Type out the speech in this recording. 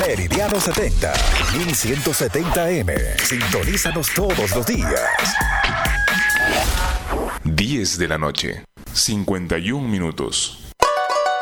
Meridiano 70, 1170M. Sintonízanos todos los días. 10 de la noche, 51 minutos.